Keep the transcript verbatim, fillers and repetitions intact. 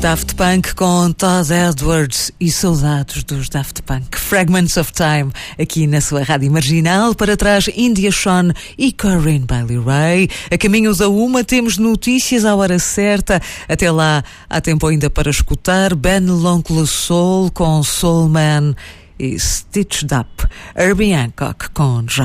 Daft Punk com Todd Edwards e saudades dos Daft Punk. Fragments of Time, aqui na sua Rádio Marginal. Para trás, India Shawn e Corinne Bailey Rae. A caminhos a uma, temos notícias à hora certa. Até lá, há tempo ainda para escutar Ben L'Oncle Soul com Soul Man e Stitched Up. Herbie Hancock com